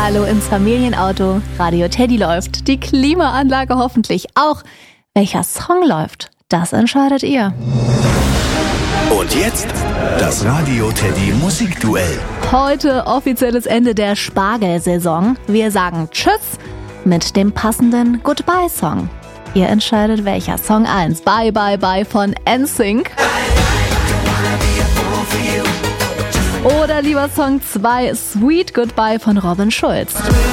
Hallo ins Familienauto. Radio Teddy läuft. Die Klimaanlage hoffentlich auch. Welcher Song läuft, das entscheidet ihr. Und jetzt das Radio Teddy Musikduell. Heute offizielles Ende der Spargelsaison. Wir sagen Tschüss mit dem passenden Goodbye-Song. Ihr entscheidet, welcher Song 1. Bye, bye, bye von NSYNC. Oder lieber Song 2, Sweet Goodbye von Robin Schulz.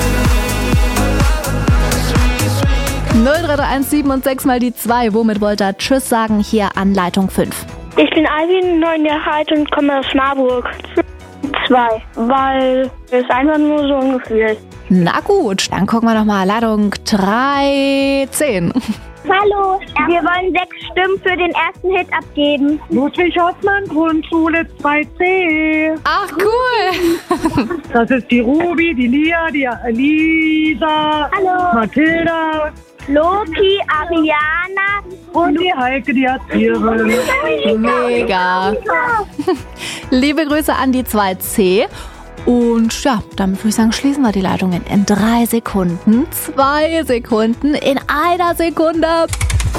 0331 und 6 mal die 2. Womit wollt ihr Tschüss sagen? Hier an Leitung 5. Ich bin Alvin, 9 Jahre alt und komme aus Marburg. 2, weil es einfach nur so ein Gefühl ist. Na gut, dann gucken wir nochmal. Leitung 13. Hallo, wir wollen 6 Stimmen für den ersten Hit abgeben. Ludwig Hoffmann, Grundschule 2C. Ach, cool. Das ist die Ruby, die Lia, die Elisa, Hallo. Mathilda Loki, Ariana und die Heike, die Erzieherin. Mega. Liebe Grüße an die 2C. Und ja, damit würde ich sagen, schließen wir die Leitungen in 3 Sekunden, 2 Sekunden, in 1 Sekunde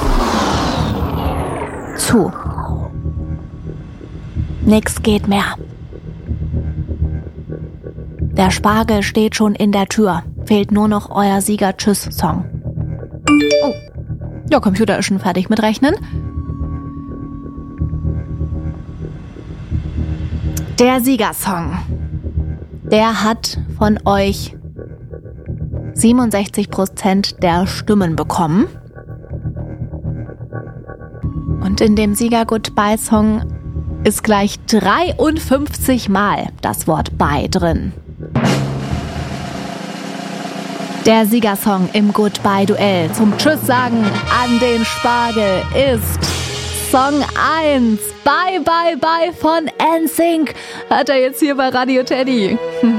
zu. Nix geht mehr. Der Spargel steht schon in der Tür. Fehlt nur noch euer Sieger-Tschüss-Song. Oh, der Computer ist schon fertig mit Rechnen. Der Siegersong. Der hat von euch 67% der Stimmen bekommen. Und in dem Sieger-Goodbye-Song ist gleich 53 Mal das Wort Bye drin. Der Siegersong im Goodbye-Duell zum Tschüss sagen an den Spargel ist Song 1, Bye Bye Bye von NSYNC, hat er jetzt hier bei Radio Teddy.